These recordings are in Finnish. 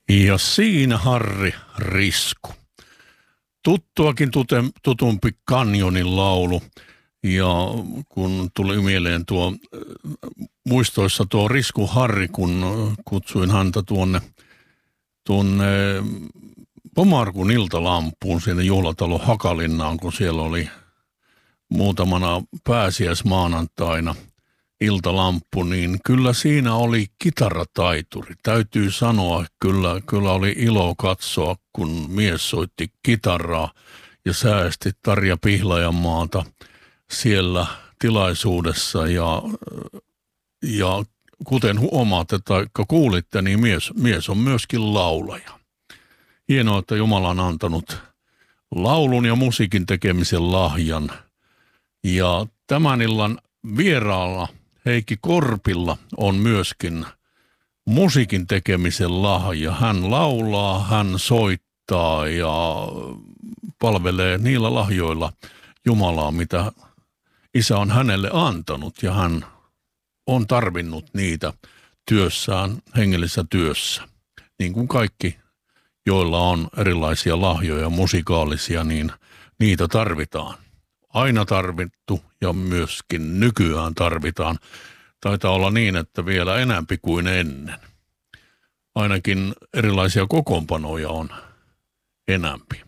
Ja siinä Harri Risku. Tuttuakin tutumpi Canyonin laulu. Ja kun tuli mieleen muistoissa tuo Risku Harri, kun kutsuin häntä tuonne Pomarkun iltalampuun sinne juhlatalo Hakalinnaan, kun siellä oli muutamana pääsiäismaanantaina iltalamppu, niin kyllä siinä oli kitarataituri. Täytyy sanoa, kyllä oli ilo katsoa, kun mies soitti kitaraa ja säästi Tarja Pihlajanmaata siellä tilaisuudessa. Ja kuten huomaatte tai kuulitte, niin mies on myöskin laulaja. Hienoa, että Jumala on antanut laulun ja musiikin tekemisen lahjan. Ja tämän illan vieraalla Heikki Korpilla on myöskin musiikin tekemisen lahja. Hän laulaa, hän soittaa ja palvelee niillä lahjoilla Jumalaa, mitä Isä on hänelle antanut, ja hän on tarvinnut niitä työssään, hengellisessä työssä. Niin kuin kaikki, joilla on erilaisia lahjoja musikaalisia, niin niitä tarvitaan. Aina tarvittu ja myöskin nykyään tarvitaan. Taitaa olla niin, että vielä enämpi kuin ennen. Ainakin erilaisia kokoonpanoja on enämpi.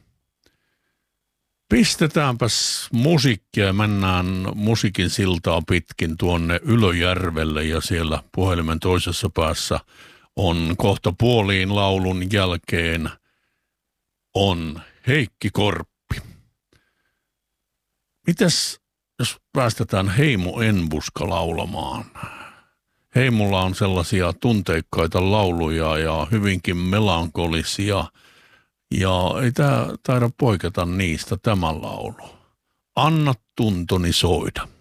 Pistetäänpäs musiikkia ja mennään musiikin siltaa pitkin tuonne Ylöjärvelle, ja siellä puhelimen toisessa päässä on kohta puoliin laulun jälkeen on Heikki Korppi. Mites jos päästetään Heimo Enbuska laulamaan? Heimolla on sellaisia tunteikkaita lauluja ja hyvinkin melankolisia, ja ei tämä taida poiketa niistä tämä laulu. Anna tuntoni soida.